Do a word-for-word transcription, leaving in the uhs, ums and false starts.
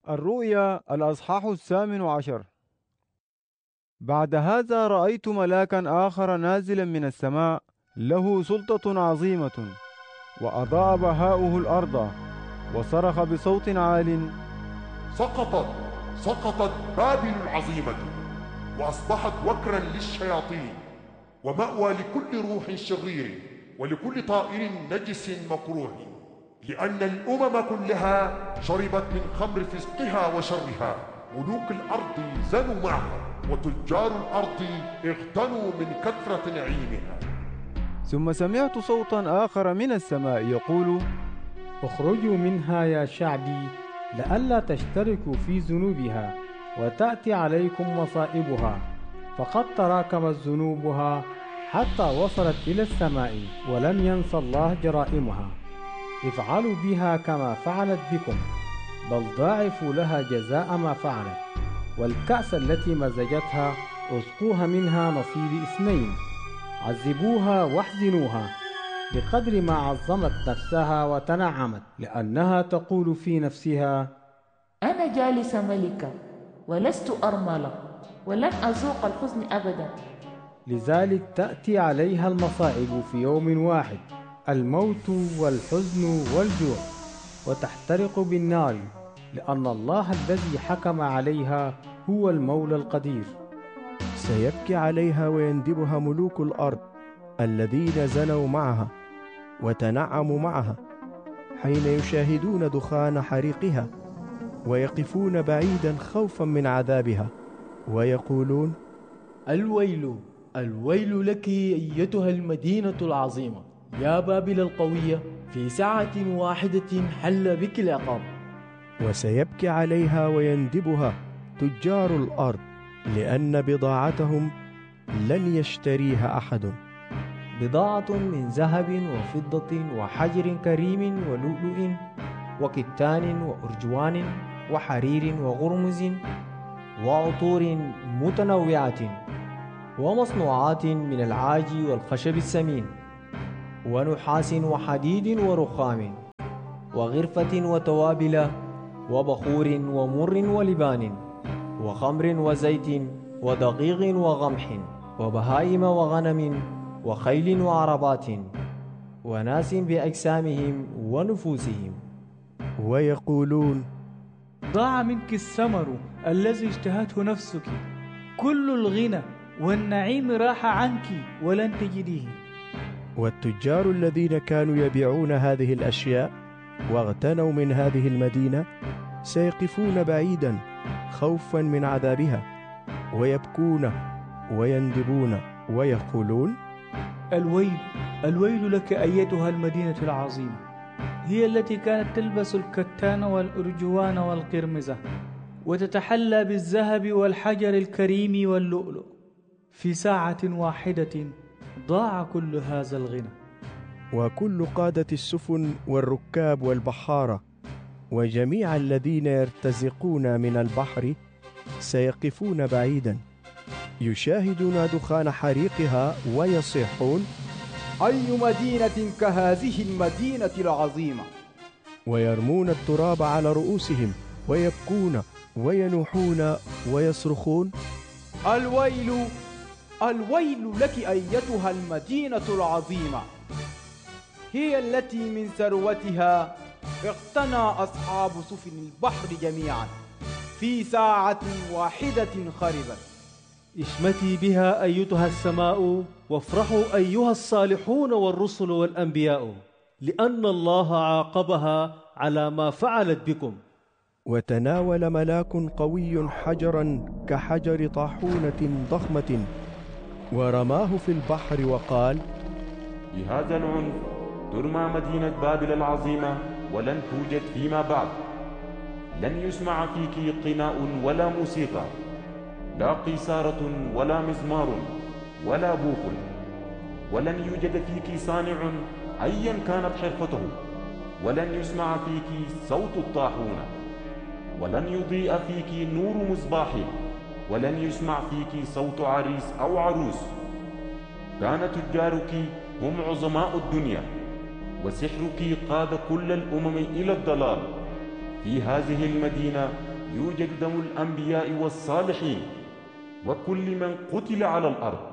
الرؤيا الأصحاح الثامن عشر. بعد هذا رأيت ملاكا آخر نازلا من السماء، له سلطة عظيمة، وأضاء بهاؤه الأرض، وصرخ بصوت عال: سقطت سقطت بابل العظيمة، وأصبحت وكرا للشياطين، ومأوى لكل روح شرير، ولكل طائر نجس مكروه، لأن الأمم كلها شربت من خمر فسقها وشرها. ملوك الأرض زنوا معها، وتجار الأرض اغتنوا من كثرة نعيمها. ثم سمعت صوتا آخر من السماء يقول: اخرجوا منها يا شعبي، لئلا تشتركوا في ذنوبها وتأتي عليكم مصائبها، فقد تراكمت ذنوبها حتى وصلت إلى السماء، ولم ينس الله جرائمها. افعلوا بها كما فعلت بكم، بل ضاعفوا لها جزاء ما فعلت. والكأس التي مزجتها اسقوها منها نصيب اثنين، عذبوها واحزنوها بقدر ما عظمت نفسها وتنعمت، لأنها تقول في نفسها: أنا جالسة ملكة ولست أرملة، ولن أذوق الحزن أبدا. لذلك تأتي عليها المصائب في يوم واحد، الموت والحزن والجوع، وتحترق بالنار، لأن الله الذي حكم عليها هو المولى القدير. سيبكي عليها ويندبها ملوك الأرض الذين زنوا معها وتنعموا معها، حين يشاهدون دخان حريقها، ويقفون بعيدا خوفا من عذابها، ويقولون: الويل الويل لك أيتها المدينة العظيمة، يا بابل القوية، في ساعة واحدة حل بك العقاب. وسيبكي عليها ويندبها تجار الأرض، لأن بضاعتهم لن يشتريها أحد. بضاعة من ذهب وفضة وحجر كريم ولؤلؤ وكتان وأرجوان وحرير وغرمز وعطور متنوعة، ومصنوعات من العاج والخشب السمين، ونحاس وحديد ورخام، وغرفة وتوابل، وبخور ومر ولبان، وخمر وزيت ودقيق وغمح، وبهائم وغنم وخيل وعربات، وناس بأجسامهم ونفوسهم. ويقولون: ضاع منك الثمر الذي اشتهته نفسك، كل الغنى والنعيم راح عنك ولن تجديه. والتجار الذين كانوا يبيعون هذه الأشياء واغتنوا من هذه المدينة سيقفون بعيدا خوفا من عذابها، ويبكون ويندبون ويقولون: الويل الويل لك أيتها المدينة العظيمة، هي التي كانت تلبس الكتان والأرجوان والقرمزة، وتتحلى بالذهب والحجر الكريم واللؤلؤ. في ساعة واحدة ضاع كل هذا الغنى. وكل قادة السفن والركاب والبحارة وجميع الذين يرتزقون من البحر سيقفون بعيدا، يشاهدون دخان حريقها ويصيحون: أي مدينة كهذه المدينة العظيمة؟ ويرمون التراب على رؤوسهم ويبكون وينوحون ويصرخون: الويل الويل لك أيتها المدينة العظيمة، هي التي من ثروتها اقتنى أصحاب سفن البحر جميعا، في ساعة واحدة خربت. اشمتي بها أيتها السماء، وافرحوا أيها الصالحون والرسل والأنبياء، لأن الله عاقبها على ما فعلت بكم. وتناول ملاك قوي حجرا كحجر طاحونة ضخمة، ورماه في البحر وقال: بهذا العنف ترمى مدينة بابل العظيمة، ولن توجد فيما بعد. لن يسمع فيك قناء ولا موسيقى، لا قيثارة ولا مزمار ولا بوق، ولن يوجد فيك صانع أيا كانت حرفته، ولن يسمع فيك صوت الطاحونة، ولن يضيء فيك نور مصباح، ولن يسمع فيك صوت عريس أو عروس. كان تجارك هم عظماء الدنيا، وسحرك قاد كل الأمم إلى الضلال. في هذه المدينة يوجد دم الأنبياء والصالحين وكل من قتل على الأرض.